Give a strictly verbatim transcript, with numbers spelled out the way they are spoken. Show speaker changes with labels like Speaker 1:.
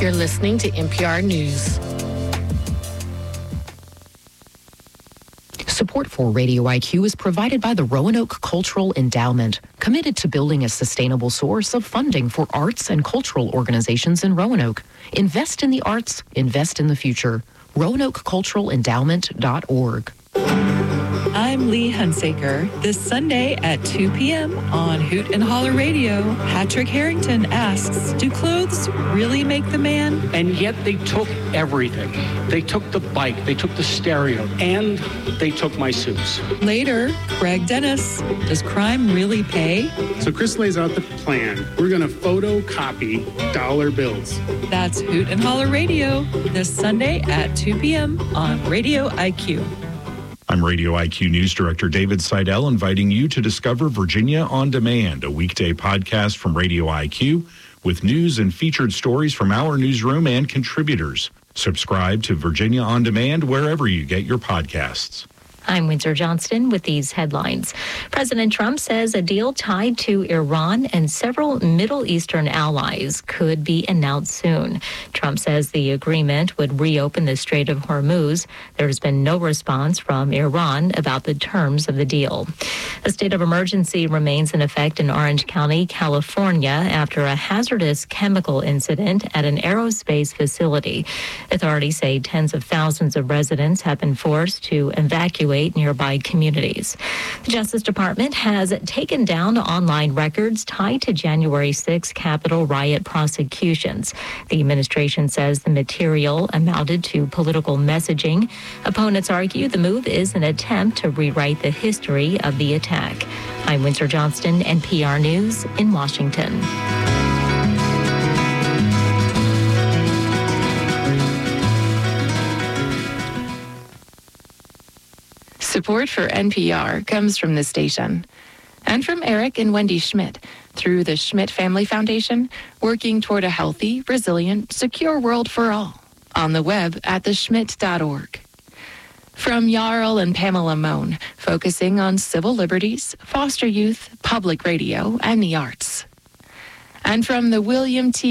Speaker 1: You're listening to N P R News.
Speaker 2: Support for Radio I Q is provided by the Roanoke Cultural Endowment, committed to building a sustainable source of funding for arts and cultural organizations in Roanoke. Invest in the arts, invest in the future. roanoke cultural endowment dot org.
Speaker 3: I'm Lee Hunsaker. This Sunday at two p.m. on Hoot and Holler Radio, Patrick Harrington asks, do clothes really make the man?
Speaker 4: And yet they took everything. They took the bike, they took the stereo, and they took my suits.
Speaker 3: Later, Greg Dennis, does crime really pay?
Speaker 5: So Chris lays out the plan. We're going to photocopy dollar bills.
Speaker 3: That's Hoot and Holler Radio, this Sunday at two p.m. on Radio I Q.
Speaker 6: I'm Radio I Q News Director David Seidel, inviting you to discover Virginia On Demand, a weekday podcast from Radio I Q with news and featured stories from our newsroom and contributors. Subscribe to Virginia On Demand wherever you get your podcasts.
Speaker 7: I'm Windsor Johnston with these headlines. President Trump says a deal tied to Iran and several Middle Eastern allies could be announced soon. Trump says the agreement would reopen the Strait of Hormuz. There has been no response from Iran about the terms of the deal. A state of emergency remains in effect in Orange County, California, after a hazardous chemical incident at an aerospace facility. Authorities say tens of thousands of residents have been forced to evacuate nearby communities. The Justice Department has taken down online records tied to January sixth Capitol riot prosecutions. The administration says the material amounted to political messaging. Opponents argue the move is an attempt to rewrite the history of the attack. I'm Windsor Johnston, N P R News in Washington.
Speaker 1: Support for N P R comes from this station and from Eric and Wendy Schmidt through the Schmidt Family Foundation, working toward a healthy, resilient, secure world for all. On the web at the schmidt dot org. From Jarl and Pamela Mohn, focusing on civil liberties, foster youth, public radio, and the arts. And from the William T.